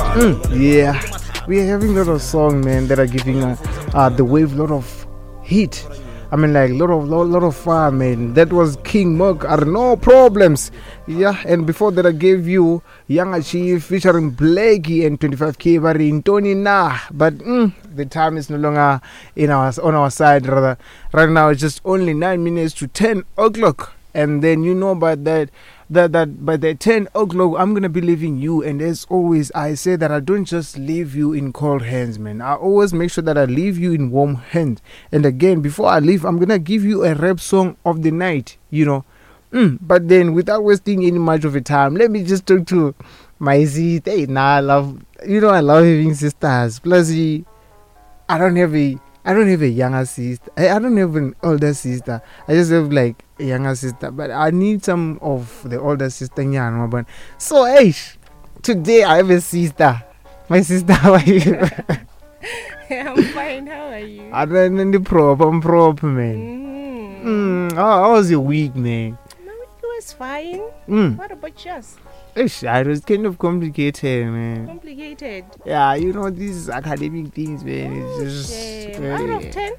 Yeah, we're having a lot of songs, man, that are giving the wave a lot of heat. I mean, like lot of fun, man. That was King Mug. Are no problems. Yeah, and before that, I gave you Young Chief featuring Blakey and 25K in Tony Nah. But the time is no longer on our side. Rather, right now it's just only 9 minutes to 10 o'clock. And then you know by that by the 10 o'clock I'm gonna be leaving you. And as always, I say that I don't just leave you in cold hands, man. I always make sure that I leave you in warm hands. And again, before I leave, I'm gonna give you a rap song of the night, but then without wasting any much of a time, let me just talk to my sister. Hey, I love having sisters. Plus I don't have a younger sister. I don't have an older sister. I just have like a younger sister. But I need some of the older sister. So, hey, today I have a sister. My sister, how are you? I'm fine. How are you? I'm proper, man. How was your week, man? My week was fine. What about yours? It was kind of complicated, man. Complicated? Yeah, these academic things, man. It's just out of 10?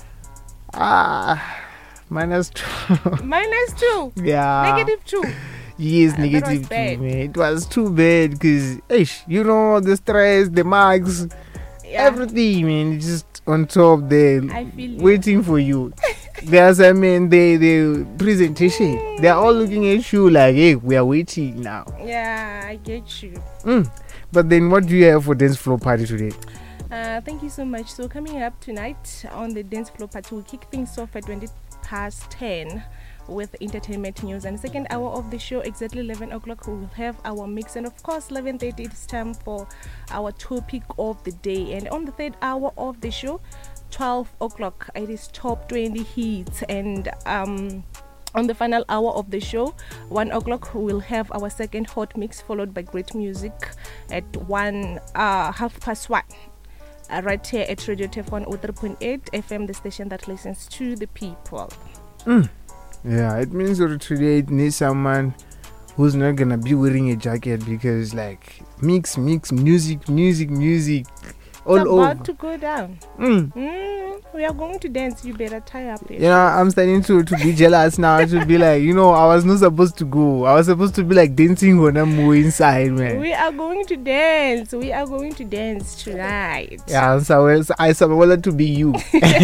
-2. -2? Yeah. -2? Yes, -2, man. It was too bad because, the stress, the marks, everything, man. Just on top there, waiting for you. The assignment, the presentation, they're all looking at you like, hey, we are waiting now. Yeah, I get you. But then what do you have for dance floor party today? Thank you so much. So coming up tonight on the dance floor party, we'll kick things off at 10 with entertainment news. And the second hour of the show, exactly 11 o'clock, we will have our mix. And of course, 11:30, it's time for our topic of the day. And on the third hour of the show, 12 o'clock, it is top 20 hits. And on the final hour of the show, 1 o'clock, we'll have our second hot mix, followed by great music at 1:30. Right here at Radio Tefon 03.8 FM, the station that listens to the people. Yeah, it means that today it needs someone who's not gonna be wearing a jacket because like mix music all it's over. About to go down. We are going to dance. You better tie up your I'm starting to be jealous now. To be like, I was not supposed to go. I was supposed to be like dancing when I'm inside, man. We are going to dance. We are going to dance tonight. Yeah, so I supposed to be you.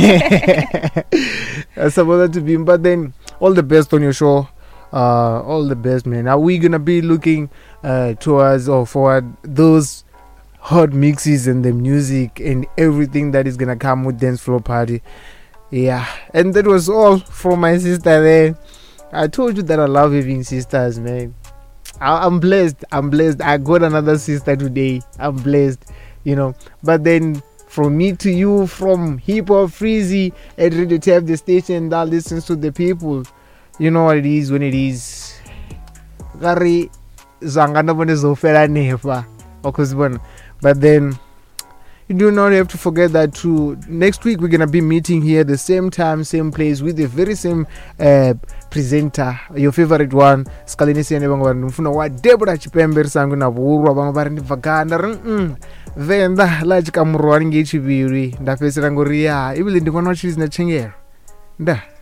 I supposed to be, but then all the best on your show. All the best, man. Are we gonna be looking towards or forward those hot mixes and the music and everything that is gonna come with dance floor party? Yeah, and that was all from my sister there. I told you that I love having sisters, man. I'm blessed. I got another sister today. I'm blessed, But then from me to you, from Hip Hop Freezy at Radio Tap, the station that listens to the people, you know what it is when it is. Gary Zangana Bonezofera Nefa. But then you do not have to forget that too. Next week we're gonna be meeting here the same time, same place with the very same presenter, your favorite one, Scalinesi and Mfuna wa Deborah Chipember Sanguna Buru Bangbarani Vaganda Venda Lajka Murwani Chibiri, Dapes Rangoria, even in the one which is not changing.